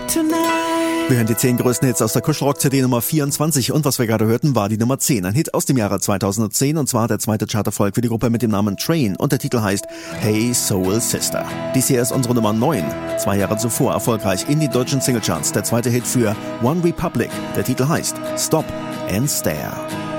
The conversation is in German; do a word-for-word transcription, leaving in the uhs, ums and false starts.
Wir hören die zehn größten Hits aus der Kuschelrock-C D Nummer vierundzwanzig und was wir gerade hörten, war die Nummer zehn. Ein Hit aus dem Jahre zweitausendzehn und zwar der zweite Charterfolg für die Gruppe mit dem Namen Train und der Titel heißt Hey Soul Sister. Dies hier ist unsere Nummer neun. Zwei Jahre zuvor erfolgreich in die deutschen Singlecharts. Der zweite Hit für One Republic. Der Titel heißt Stop and Stare.